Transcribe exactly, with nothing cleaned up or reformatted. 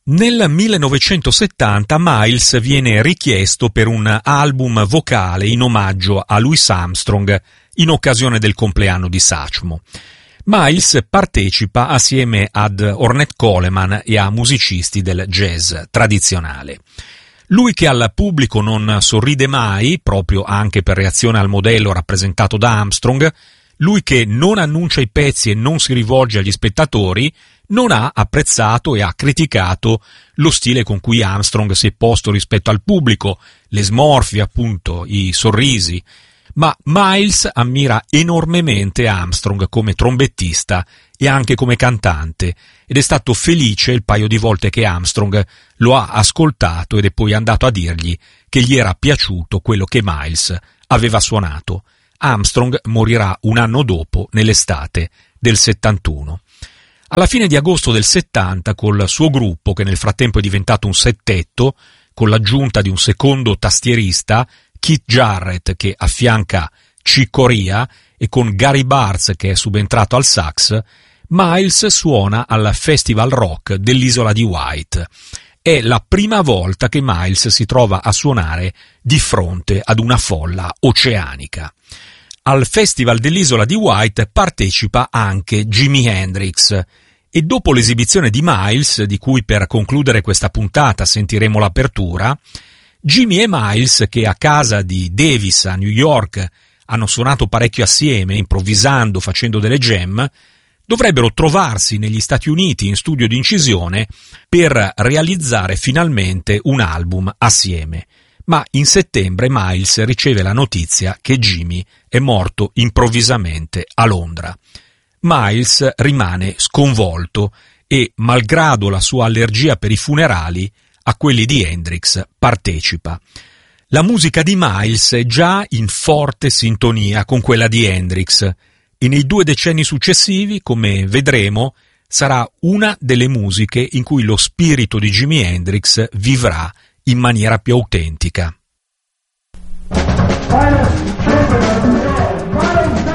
Nel millenovecentosettanta Miles viene richiesto per un album vocale in omaggio a Louis Armstrong in occasione del compleanno di Satchmo. Miles partecipa assieme ad Ornette Coleman e a musicisti del jazz tradizionale. Lui che al pubblico non sorride mai, proprio anche per reazione al modello rappresentato da Armstrong, lui che non annuncia i pezzi e non si rivolge agli spettatori, non ha apprezzato e ha criticato lo stile con cui Armstrong si è posto rispetto al pubblico, le smorfie appunto, i sorrisi, ma Miles ammira enormemente Armstrong come trombettista e anche come cantante ed è stato felice il paio di volte che Armstrong lo ha ascoltato ed è poi andato a dirgli che gli era piaciuto quello che Miles aveva suonato. Armstrong morirà un anno dopo, nell'estate del settantuno. Alla fine di agosto del settanta, col suo gruppo, che nel frattempo è diventato un settetto, con l'aggiunta di un secondo tastierista, Keith Jarrett, che affianca Chick Corea, e con Gary Bartz, che è subentrato al sax, Miles suona al Festival Rock dell'isola di White. È la prima volta che Miles si trova a suonare di fronte ad una folla oceanica. Al Festival dell'isola di White partecipa anche Jimi Hendrix e dopo l'esibizione di Miles, di cui per concludere questa puntata sentiremo l'apertura, Jimi e Miles, che a casa di Davis a New York hanno suonato parecchio assieme, improvvisando, facendo delle jam, dovrebbero trovarsi negli Stati Uniti in studio di incisione per realizzare finalmente un album assieme. Ma in settembre Miles riceve la notizia che Jimi è morto improvvisamente a Londra. Miles rimane sconvolto e, malgrado la sua allergia per i funerali, a quelli di Hendrix partecipa. La musica di Miles è già in forte sintonia con quella di Hendrix e nei due decenni successivi, come vedremo, sarà una delle musiche in cui lo spirito di Jimi Hendrix vivrà in maniera più autentica. Miles,